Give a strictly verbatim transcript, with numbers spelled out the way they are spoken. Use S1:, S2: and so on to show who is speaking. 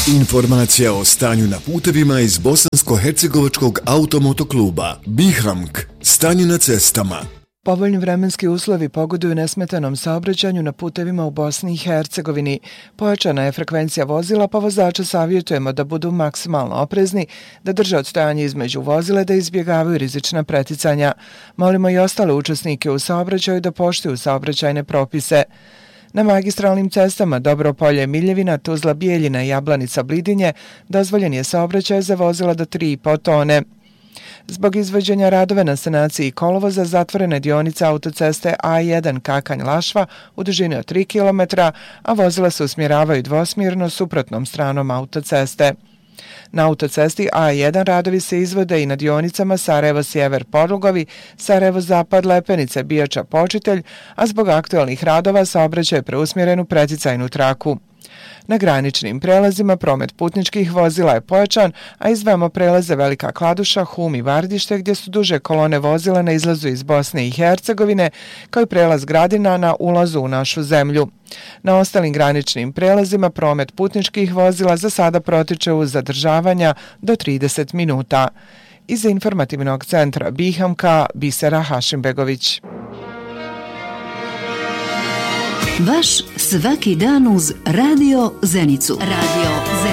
S1: Informacija o stanju na putevima iz Bosansko-hercegovačkog automotokluba Bihamk. Stanje na cestama.
S2: Povoljni vremenski uslovi pogoduju nesmetanom saobraćanju na putevima u Bosni i Hercegovini. Pojačana je frekvencija vozila, pa vozače savjetujemo da budu maksimalno oprezni, da drže odstojanje između vozila, da izbjegavaju rizična preticanja. Molimo i ostale učesnike u saobraćaju da poštuju saobraćajne propise. Na magistralnim cestama Dobropolje, Miljevina, Tuzla, Bijeljina i Jablanica, Blidinje dozvoljen je saobraćaj za vozila do tri i po tone. Zbog izvođenja radove na sanaciji kolovoza zatvorene dionice autoceste A jedan Kakanj-Lašva u dužini od tri kilometra, a vozila se usmjeravaju dvosmjerno suprotnom stranom autoceste. Na autocesti A jedan radovi se izvode i na dionicama Sarajevo-Sjever Podlugovi, Sarajevo-Zapad Lepenice, Bijača Počitelj, a zbog aktualnih radova saobraćaj je preusmjeren u preticajnu traku. Na graničnim prelazima promet putničkih vozila je pojačan, a izdvajamo prelaze Velika Kladuša, Hum i Vardište gdje su duže kolone vozila na izlazu iz Bosne i Hercegovine, kao i prelaz Gradina na ulazu u našu zemlju. Na ostalim graničnim prelazima promet putničkih vozila za sada protiče uz zadržavanja do trideset minuta. Iz informativnog centra Bihamka, Bisera Hašimbegović.
S3: Vaš svaki dan uz Radio Zenicu. Radio Zenicu.